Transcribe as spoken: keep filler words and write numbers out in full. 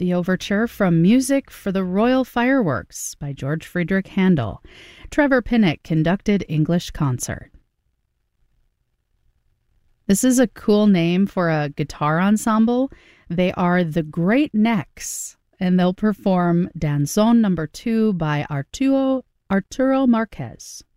the overture from Music for the Royal Fireworks by George Friedrich Handel. Trevor Pinnock conducted English concert. This is a cool name for a guitar ensemble. They are the Great Necks, and they'll perform Danzón number two by Arturo, Arturo Marquez.